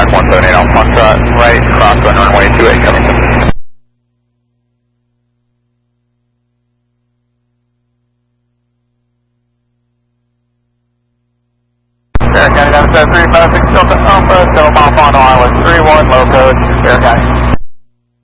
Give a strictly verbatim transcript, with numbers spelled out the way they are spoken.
Contact one seven eight Alpha Foxtrot, right, crosswind runway two eight coming in. Bear County nine seven three five six Delta Alpha, seven mile final island three one, low code, Bear County.